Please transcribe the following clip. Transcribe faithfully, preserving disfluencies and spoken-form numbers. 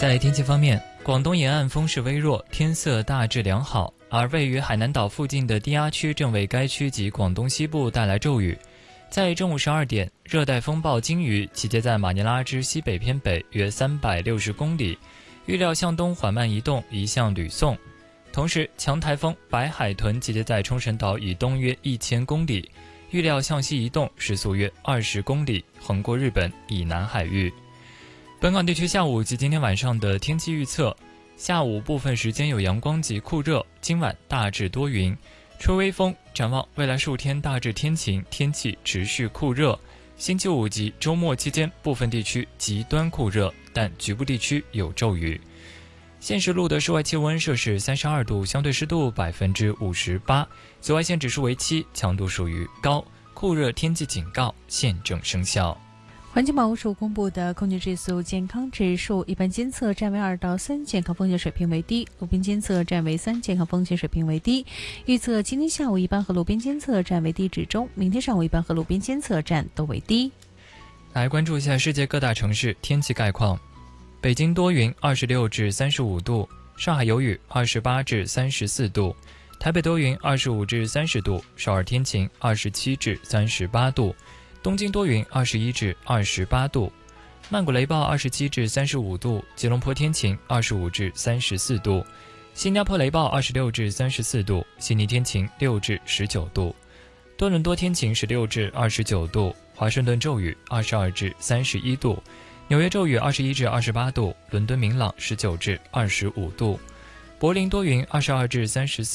在天气方面，广东沿岸风势微弱，天色大致良好，而位于海南岛附近的低压区正为该区及广东西部带来骤雨。在正午十二点，热带风暴鲸鱼集结在马尼拉之西北偏北约三百六十公里，预料向东缓慢移动，移向吕宋。同时，强台风白海豚集结在冲绳岛以东约一千公里，预料向西移动，时速约二十公里，横过日本以南海域。本港地区下午及今天晚上的天气预测：下午部分时间有阳光及酷热，今晚大致多云，吹微风。展望未来数天大致天晴，天气持续酷热。星期五及周末期间，部分地区极端酷热，但局部地区有骤雨。现时录的室外气温摄氏三十二度，相对湿度百分之五十八，紫外线指数为七，强度属于高，酷热天气警告现正生效。 环境保护署公布的空气质素健康指数，一般监测站为二到三，健康风险水平为低；路边监测站为三，健康风险水平为低。预测今天下午一般和路边监测站为低至中，明天上午一般和路边监测站都为低。 来关注一下世界各大城市天气概况：北京多云，二十六至三十五度；上海有雨，二十八至三十四度；台北多云，二十五至三十度；首尔天晴，二十七至三十八度。东京多云，二十一至二十八度；曼谷雷暴，二十七至三十五度；吉隆坡天晴，二十五至三十四度；新加坡雷暴，二十六至三十四度；悉尼天晴，六至十九度；多伦多天晴，十六至二十九度；华盛顿骤雨，二十二至三十一度；纽约骤雨，二十一至二十八度；伦敦明朗，十九至二十五度；柏林多云，二十二至三十四